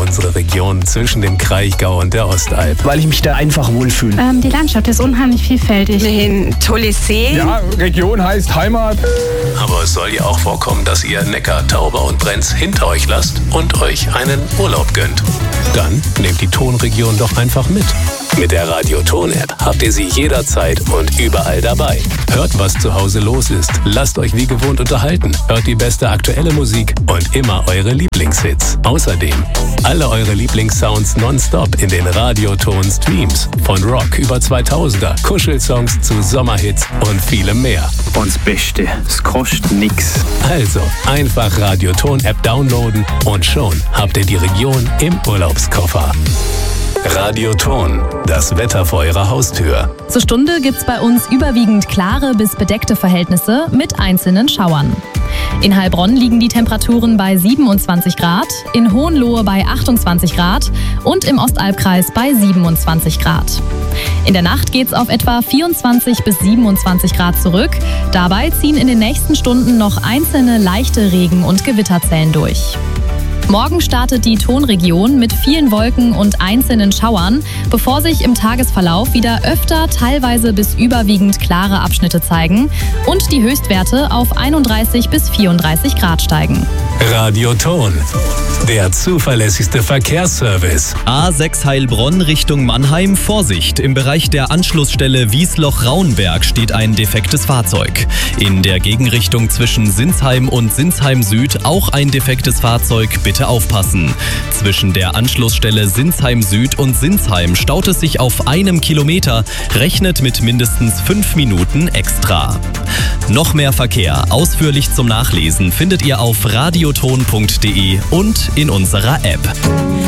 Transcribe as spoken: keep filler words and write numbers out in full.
unsere Region zwischen dem Kraichgau und der Ostalb. Weil ich mich da einfach wohlfühle. Ähm, die Landschaft ist unheimlich vielfältig. Ein tolles See. Ja, Region heißt Heimat. Aber es soll ja auch vorkommen, dass ihr Neckar, Tauber und Brenz hinter euch lasst und euch einen Urlaub gönnt. Dann nehmt die Tonregion doch einfach mit. Mit der Radio-Ton-App habt ihr sie jederzeit und überall dabei. Hört, was zu Hause los ist. Lasst euch wie gewohnt unterhalten. Hört die beste aktuelle Musik und immer eure Lieblingshits. Außerdem alle eure Lieblingssounds nonstop in den Radio-Ton-Streams. Von Rock über zweitausender, Kuschelsongs zu Sommerhits und vielem mehr. Und das Beste, es kostet nix. Also einfach Radio-Ton-App downloaden und schon habt ihr die Region im Urlaubskoffer. Radio-Ton, das Wetter vor eurer Haustür. Zur Stunde gibt's bei uns überwiegend klare bis bedeckte Verhältnisse mit einzelnen Schauern. In Heilbronn liegen die Temperaturen bei siebenundzwanzig Grad, in Hohenlohe bei achtundzwanzig Grad und im Ostalbkreis bei siebenundzwanzig Grad. In der Nacht geht's auf etwa vierundzwanzig bis siebenundzwanzig Grad zurück. Dabei ziehen in den nächsten Stunden noch einzelne leichte Regen- und Gewitterzellen durch. Morgen startet die Tonregion mit vielen Wolken und einzelnen Schauern, bevor sich im Tagesverlauf wieder öfter teilweise bis überwiegend klare Abschnitte zeigen und die Höchstwerte auf einunddreißig bis vierunddreißig Grad steigen. Radio-Ton, der zuverlässigste Verkehrsservice. A sechs Heilbronn Richtung Mannheim, Vorsicht! Im Bereich der Anschlussstelle Wiesloch-Raunberg steht ein defektes Fahrzeug. In der Gegenrichtung zwischen Sinsheim und Sinsheim Süd auch ein defektes Fahrzeug, bitte aufpassen. Zwischen der Anschlussstelle Sinsheim Süd und Sinsheim staut es sich auf einem Kilometer, rechnet mit mindestens fünf Minuten extra. Noch mehr Verkehr, ausführlich zum Nachlesen, findet ihr auf radioton punkt de und in unserer App.